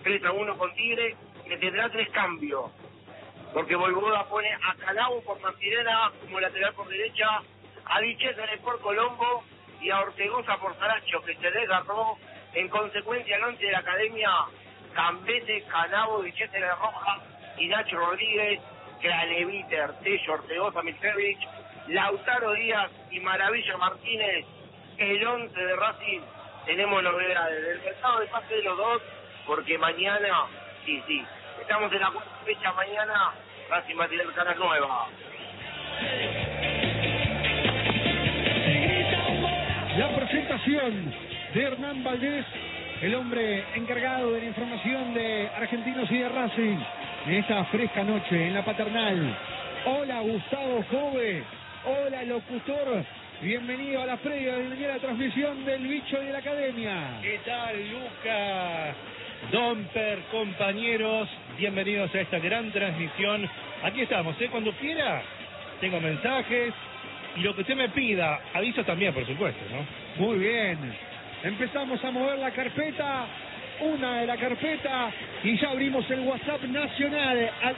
3-1 con Tigre, que tendrá 3 cambios. Porque Voivoda pone a Calao por Martirena como lateral por derecha, a Dichés por Colombo y a Ortegoza por Saracho, que se desgarró. En consecuencia, el once de la academia: Cambete, Calao, Dichés de Roja y Nacho Rodríguez, Craneviter, Tello, Ortegoza, Milcevic, Lautaro Díaz y Maravilla Martínez. El 11 de Racing. Tenemos novedades del mercado de pase de los dos, porque mañana, sí, estamos en la cuarta fecha, mañana Racing va a tirar caras nuevas. La presentación de Hernán Valdés, el hombre encargado de la información de Argentinos y de Racing, en esta fresca noche en la Paternal. Hola Gustavo Jove, hola locutor, bienvenido a la previa de la transmisión del Bicho de la Academia. ¿Qué tal, Luca? Domper, compañeros, bienvenidos a esta gran transmisión. Aquí estamos, cuando quiera, tengo mensajes y lo que usted me pida, aviso también, por supuesto, ¿no? Muy bien, empezamos a mover la carpeta, una de la carpeta, y ya abrimos el WhatsApp nacional al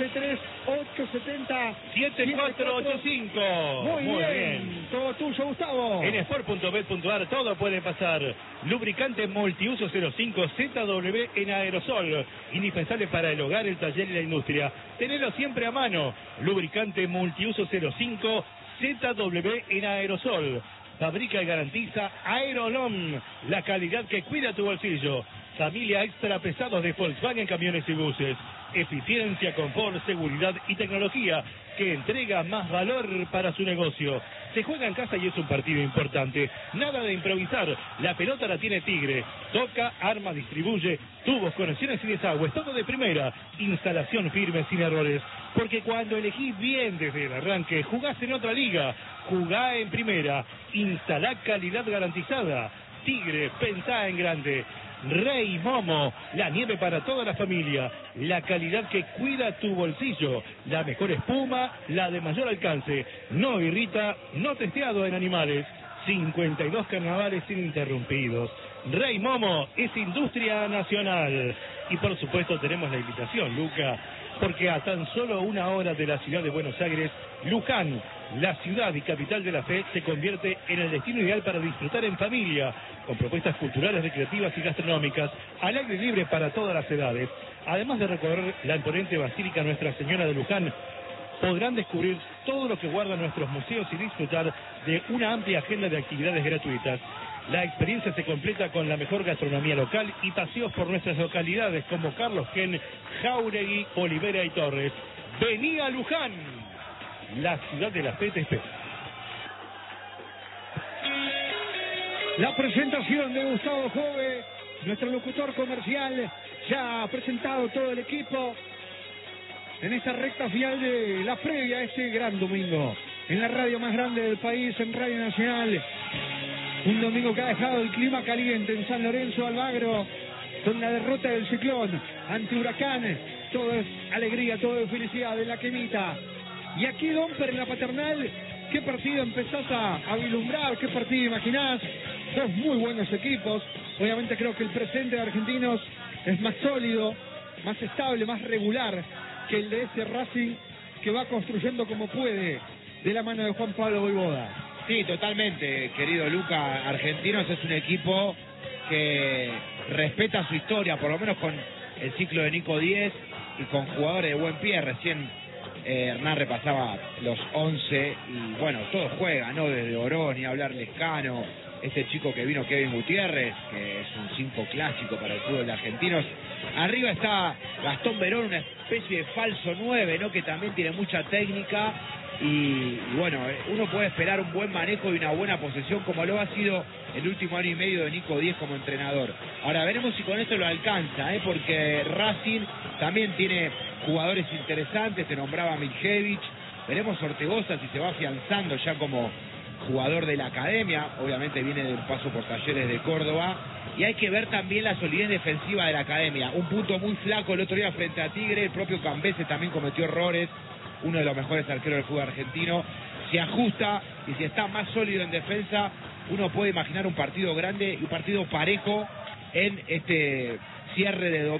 113870-7485. Muy bien, todo tuyo, Gustavo. En sport.bet.ar todo puede pasar. Lubricante multiuso 05 ZW en aerosol, indispensable para el hogar, el taller y la industria. Tenelo siempre a mano. Lubricante multiuso 05 ZW en aerosol. Fabrica y garantiza Aerolom, la calidad que cuida tu bolsillo. Familia extra pesados de Volkswagen Camiones y Buses. Eficiencia, confort, seguridad y tecnología que entrega más valor para su negocio. Se juega en casa y es un partido importante. Nada de improvisar. La pelota la tiene Tigre. Toca, arma, distribuye. Tubos, conexiones y desagües. Todo de primera. Instalación firme, sin errores. Porque cuando elegís bien desde el arranque, jugás en otra liga. Jugá en primera. Instalá calidad garantizada. Tigre, pensá en grande. Rey Momo, la nieve para toda la familia, la calidad que cuida tu bolsillo, la mejor espuma, la de mayor alcance, no irrita, no testeado en animales, 52 carnavales ininterrumpidos. Rey Momo es industria nacional. Y por supuesto tenemos la invitación, Luca, porque a tan solo 1 hora de la ciudad de Buenos Aires, Luján, la ciudad y capital de la fe, se convierte en el destino ideal para disfrutar en familia, con propuestas culturales, recreativas y gastronómicas, al aire libre para todas las edades. Además de recorrer la imponente Basílica Nuestra Señora de Luján, podrán descubrir todo lo que guardan nuestros museos y disfrutar de una amplia agenda de actividades gratuitas. La experiencia se completa con la mejor gastronomía local y paseos por nuestras localidades como Carlos Gen, Jáuregui, Olivera y Torres. Vení a Luján, la ciudad de la fe te espera. La presentación de Gustavo Jove, nuestro locutor comercial, ya ha presentado todo el equipo en esta recta final de la previa a este gran domingo, en la radio más grande del país, en Radio Nacional. Un domingo que ha dejado el clima caliente en San Lorenzo Almagro, con la derrota del Ciclón ante Huracán. Todo es alegría, todo es felicidad en la quemita. Y aquí, Domper, en la Paternal, ¿qué partido empezás a vislumbrar? ¿Qué partido imaginás? Dos muy buenos equipos. Obviamente creo que el presente de Argentinos es más sólido, más estable, más regular que el de ese Racing que va construyendo como puede de la mano de Juan Pablo Voivoda. Sí, totalmente, querido Luca. Argentinos es un equipo que respeta su historia, por lo menos con el ciclo de Nico Díez y con jugadores de buen pie. Recién Hernán repasaba los 11 y bueno, todos juegan, ¿no? Desde Orón y hablar Lescano, este chico que vino, Kevin Gutiérrez, que es un 5 clásico para el fútbol de Argentinos. Arriba está Gastón Verón, una especie de falso 9, ¿no? Que también tiene mucha técnica. Y bueno, uno puede esperar un buen manejo y una buena posesión como lo ha sido el último año y medio de Nico Díez como entrenador. Ahora veremos si con esto lo alcanza, porque Racing también tiene jugadores interesantes. Se nombraba Milcevic, veremos Ortegoza si se va afianzando ya como jugador de la academia. Obviamente viene del paso por Talleres de Córdoba. Y hay que ver también la solidez defensiva de la academia. Un punto muy flaco el otro día frente a Tigre. El propio Cambese también cometió errores, uno de los mejores arqueros del fútbol argentino. Si ajusta y si está más sólido en defensa, uno puede imaginar un partido grande y un partido parejo en este cierre de domingo.